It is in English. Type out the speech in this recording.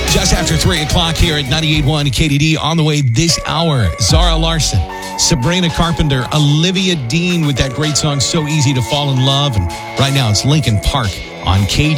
Just after 3 o'clock here at 98.1 KDD. On the way this hour, Zara Larson, Sabrina Carpenter, Olivia Dean with that great song, So Easy to Fall in Love. And right now it's Linkin Park on KDD.